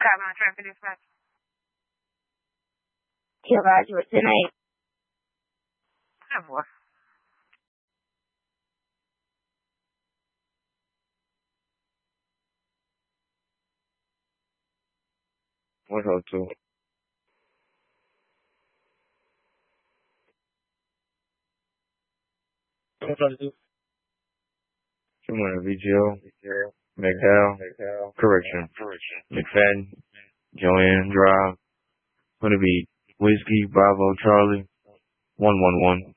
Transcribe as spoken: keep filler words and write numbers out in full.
Carbon traffic dispatch. Yeah, Roger, it's ten eight. ten four. What's up, too? What's up, too? Two hundred V G O, McHale, correction, McFadden, Joanne Drive, gonna be Whiskey Bravo Charlie, one one one.